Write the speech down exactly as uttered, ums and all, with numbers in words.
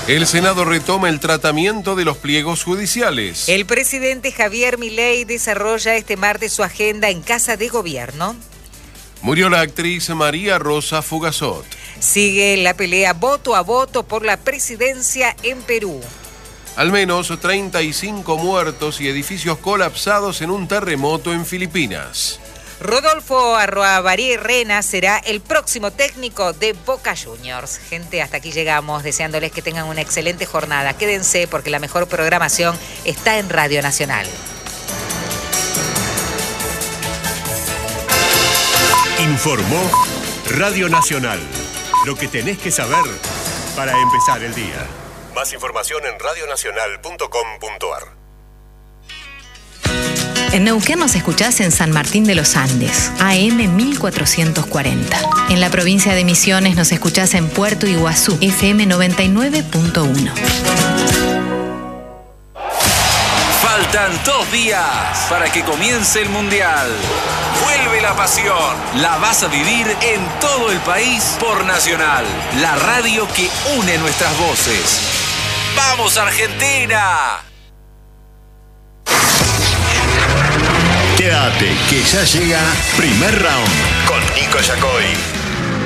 El Senado retoma el tratamiento de los pliegos judiciales. El presidente Javier Milei desarrolla este martes su agenda en Casa de Gobierno. Murió la actriz María Rosa Fugazot. Sigue la pelea voto a voto por la presidencia en Perú. Al menos treinta y cinco muertos y edificios colapsados en un terremoto en Filipinas. Rodolfo Arroabarí Rena será el próximo técnico de Boca Juniors. Gente, hasta aquí llegamos, deseándoles que tengan una excelente jornada. Quédense porque la mejor programación está en Radio Nacional. Informó Radio Nacional. Lo que tenés que saber para empezar el día. Más información en radio nacional punto com punto a r. En Neuquén nos escuchás en San Martín de los Andes, A M mil cuatrocientos cuarenta. En la provincia de Misiones nos escuchás en Puerto Iguazú, F M noventa y nueve punto uno. Faltan dos días para que comience el Mundial. Vuelve la pasión. La vas a vivir en todo el país por Nacional, la radio que une nuestras voces. ¡Vamos, Argentina! Quédate, que ya llega Primer Round con Nico Yacoy.